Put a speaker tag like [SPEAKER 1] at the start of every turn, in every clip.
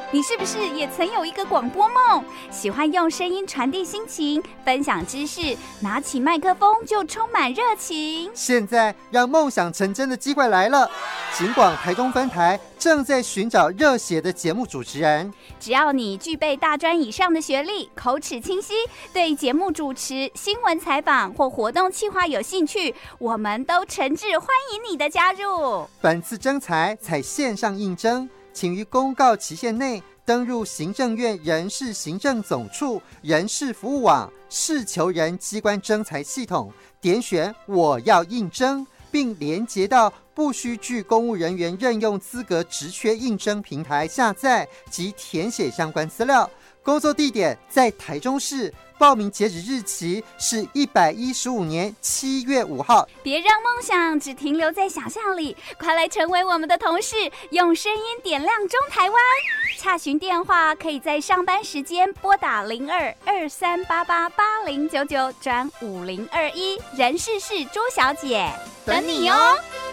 [SPEAKER 1] 你是不是也曾有一个广播梦？喜欢用声音传递心情，分享知识，拿起麦克风就充满热情。
[SPEAKER 2] 现在让梦想成真的机会来了，警广台中分台正在寻找热血的节目主持人。
[SPEAKER 1] 只要你具备大专以上的学历，口齿清晰，对节目主持、新闻采访或活动企划有兴趣，我们都诚挚欢迎你的加入。
[SPEAKER 2] 本次征才采线上应征，请于公告期限内登入行政院人事行政总处人事服务网事求人机关征才系统，点选我要应征，并连结到不需具公务人员任用资格职缺应征平台下载及填写相关资料。工作地点在台中市，报名截止日期是115年7月5号。
[SPEAKER 1] 别让梦想只停留在想象里，快来成为我们的同事，用声音点亮中台湾。洽询电话可以在上班时间拨打02-2388-8099转5021，人事是朱小姐，等你哦。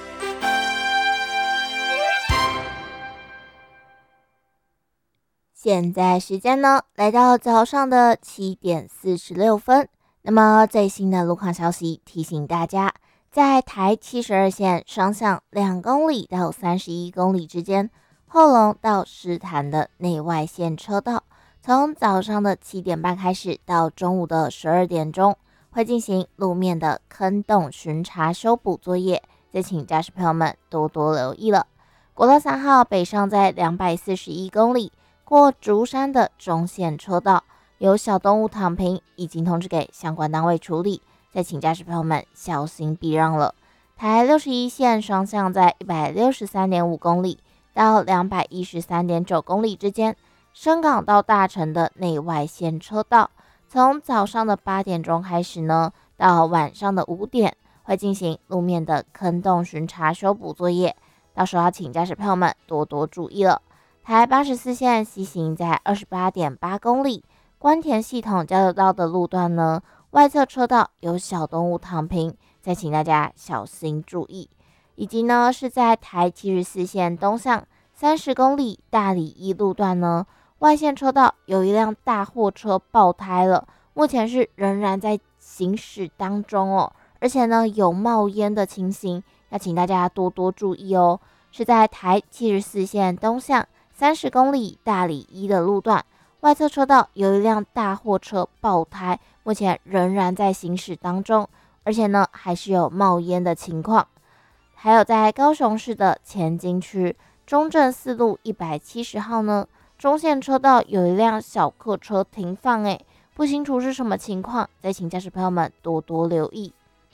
[SPEAKER 3] 现在时间呢，来到早上的7点46分。那么最新的路况消息提醒大家，在台72线双向2公里到31公里之间，后龙到狮潭的内外线车道，从早上的7点半开始到中午的12点钟，会进行路面的坑洞巡查修补作业，再请驾驶朋友们多多留意了。国道3号北上在241公里。过竹山的中线车道有小动物躺平，已经通知给相关单位处理，再请驾驶朋友们小心避让了。台61线双向在163.5公里到213.9公里之间，深港到大城的内外线车道，从早上的8点钟开始呢，到晚上的5点，会进行路面的坑洞巡查修补作业，到时候要请驾驶朋友们多多注意了。台84线西行在28.8公里，关田系统交流道的路段呢，外侧车道有小动物躺平，再请大家小心注意。以及呢是在台74线东向30公里大里一路段呢，外线车道有一辆大货车爆胎了，目前是仍然在行驶当中哦，而且呢有冒烟的情形，要请大家多多注意哦。是在台74线东向30公里大里一的路段，外侧车道有一辆大货车爆胎，目前仍然在行驶当中，而且呢还是有冒烟的情况。还有在高雄市的前金区中正4路170号呢，中线车道有一辆小客车停放，不清楚是什么情况，再请驾驶朋友们多多留意。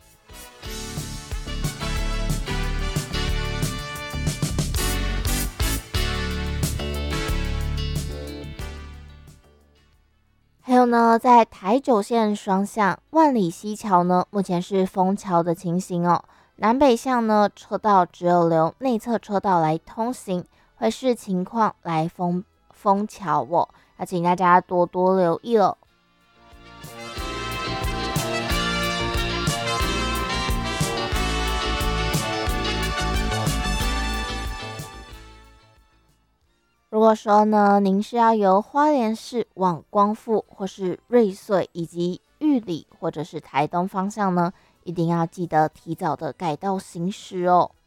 [SPEAKER 3] 还有呢，在台9线双向万里溪桥呢，目前是封桥的情形哦。南北向呢，车道只有留内侧车道来通行，会视情况来封桥哦，要请大家多多留意了。如果说呢，您是要由花莲市往光复或是瑞穗以及玉里或者是台东方向呢，一定要记得提早的改道行驶哦。